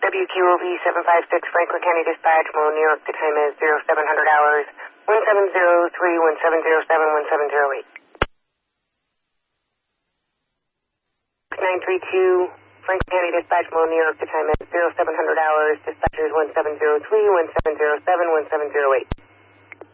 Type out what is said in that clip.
WQOV 756 Franklin County Dispatch, Mo, New York. The time is 0700 hours, 1703, 1707, 1708. 932 Franklin County Dispatch, Mo, New York. The time is 0700 hours. Dispatchers 1703, 1707, 1708.